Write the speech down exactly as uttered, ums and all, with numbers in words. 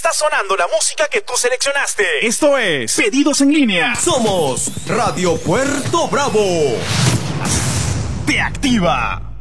está sonando la música que tú seleccionaste. Esto es Pedidos en Línea. Somos Radio Puerto Bravo. Te activa.